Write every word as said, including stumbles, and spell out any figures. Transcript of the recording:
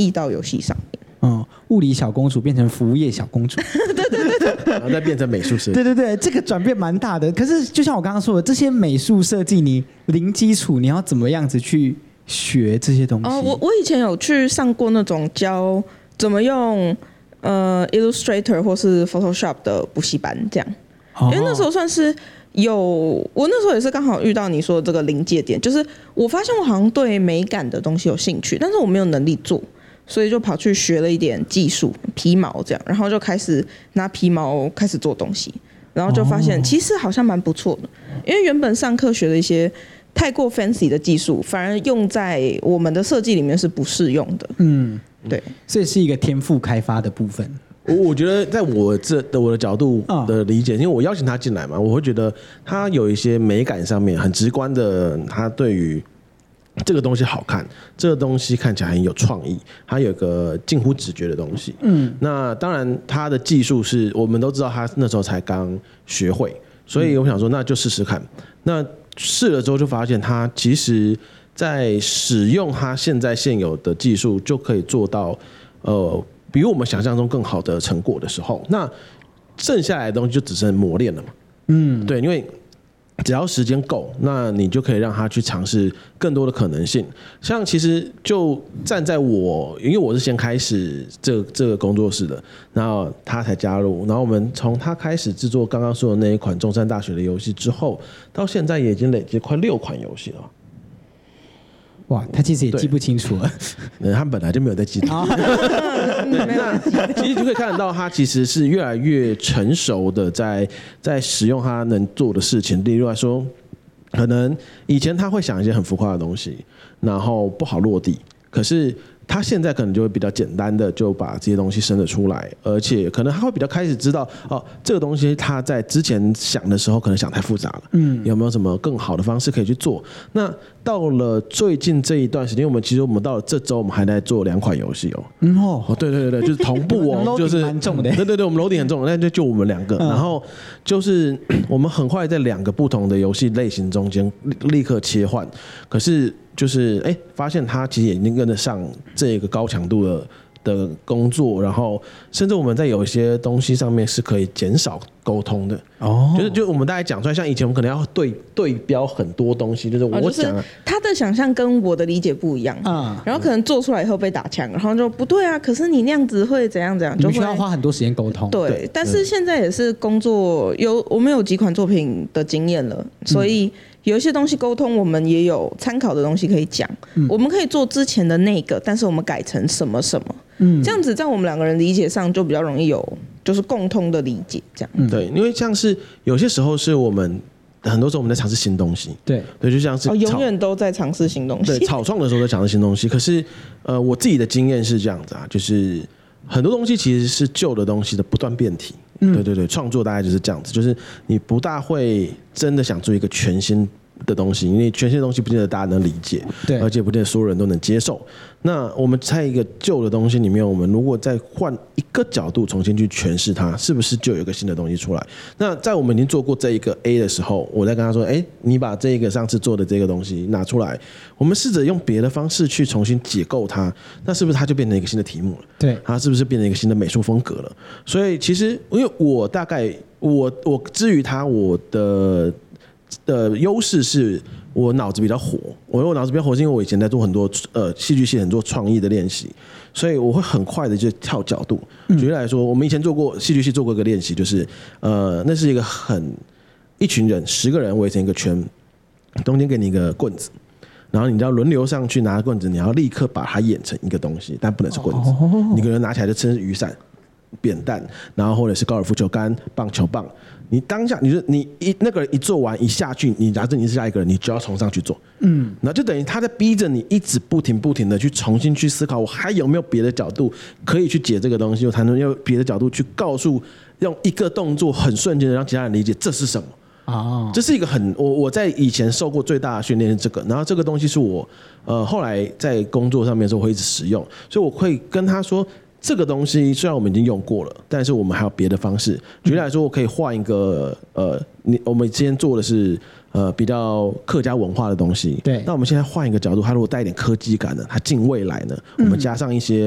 译到游戏上面。 嗯，物理小公主变成服务业小公主， 对对对对， 然后再变成美术设计。 对对对，这个转变蛮大的。可是就像我刚刚说的，这些美术设计你零基础，你要怎么样子去学这些东西？ 哦，我我以前有去上过那种教怎么用呃 Illustrator 或是 Photoshop 的补习班，这样， 哦、 因为那时候算是有，我那时候也是刚好遇到你说的这个临界点，就是我发现我好像对美感的东西有兴趣，但是我没有能力做。所以就跑去学了一点技术，皮毛这样，然后就开始拿皮毛开始做东西，然后就发现其实好像蛮不错的，因为原本上课学的一些太过 fancy 的技术，反而用在我们的设计里面是不适用的。嗯，对， 所以是一个天赋开发的部分。 我我觉得在我这的我的角度的理解，因为我邀请他进来嘛，我会觉得他有一些美感上面很直观的，他对于这个东西好看，这个东西看起来很有创意，它有一个近乎直觉的东西。嗯，那当然他的技术是我们都知道，他那时候才刚学会，所以我想说那就试试看。那试了之后就发现，他其实在使用他现在现有的技术，就可以做到呃比我们想象中更好的成果的时候，那剩下来的东西就只剩磨练了嘛。嗯，对，因为只要时间够，那你就可以让他去尝试更多的可能性。像其实就站在我，因为我是先开始这个这个工作室的，然后他才加入，然后我们从他开始制作刚刚说的那一款中山大学的游戏之后，到现在也已经累积快六款游戏了。 哇，他其实也记不清楚了， 他本来就没有在记。那其实就可以看得到，他其实是越来越成熟的在，在在使用他能做的事情。例如来说，可能以前他会想一些很浮夸的东西，然后不好落地，可是他现在可能就会比较简单的就把这些东西生得出来，而且可能他会比较开始知道哦，这个东西他在之前想的时候可能想太复杂了，嗯，有没有什么更好的方式可以去做？那到了最近这一段时间，我们其实我们到了这周，我们还在做两款游戏哦。嗯哦，对对对对，就是同步哦，就是蛮重的。 对对对，我们楼顶很重，那就就我们两个，嗯、然后就是我们很快在两个不同的游戏类型中间立刻切换，可是就是哎，发现他其实也已经跟得上这个高强度的。的工作，然后甚至我们在有一些东西上面是可以减少沟通的哦，就是就我们大概讲出来，像以前我们可能要对对标很多东西，就是我讲、啊哦就是、 他的想象跟我的理解不一样啊、嗯，然后可能做出来以后被打枪，然后就不对啊，可是你那样子会怎样怎样，就会需要花很多时间沟通。 对，对但是现在也是工作有我们有几款作品的经验了，所以。嗯有一些东西沟通，我们也有参考的东西可以讲、嗯。我们可以做之前的那个，但是我们改成什么什么，嗯，这样子在我们两个人理解上就比较容易有就是共通的理解，这样。 嗯、对，因为像是有些时候是我们很多时候我们在尝试新东西， 对对，就像是、 哦、永远都在尝试新东西。 对，草创的时候在尝试新东西，可是呃，我自己的经验是这样子啊，就是很多东西其实是旧的东西的不断变体。嗯、对对对，创作大概就是这样子，就是你不大会真的想做一个全新的东西，因为全新的东西不见得大家能理解，对，而且不见得所有人都能接受。那我们在一个旧的东西里面，我们如果再换一个角度重新去诠释它，是不是就有一个新的东西出来？那在我们已经做过这一个 A 的时候，我再跟他说：“哎，你把这个上次做的这个东西拿出来，我们试着用别的方式去重新解构它，那是不是它就变成一个新的题目了？ 对， 它是不是变成一个新的美术风格了？所以其实，因为我大概我我至于它我的。”的优势是我脑子比较活，我我脑子比较活是因为我以前在做很多呃戏剧系很多创意的练习，所以我会很快的就跳角度。举例来说，我们以前做过戏剧系做过一个练习，就是呃那是一个很一群人十个人围成一个圈，中间给你一个棍子，然后你要轮流上去拿棍子，你要立刻把它演成一个东西，但不能是棍子，你一个人拿起来就称是雨伞、扁担，然后或者是高尔夫球杆、棒球棒。你当下，你就你一那个人一做完一下去，你假设你是下一个人，你就要冲上去做，嗯，那就等于他在逼着你一直不停不停的去重新去思考，我还有没有别的角度可以去解这个东西，我才能用别的角度去告诉，用一个动作很瞬间的让其他人理解这是什么。哦，这是一个很我我在以前受过最大的训练是这个，然后这个东西是我呃后来在工作上面的时候会一直使用，所以我会跟他说。这个东西虽然我们已经用过了，但是我们还有别的方式。举例来说，我可以换一个呃，你我们之前做的是呃比较客家文化的东西， 对。 那我们现在换一个角度，它如果带一点科技感的，它近未来呢，我们加上一些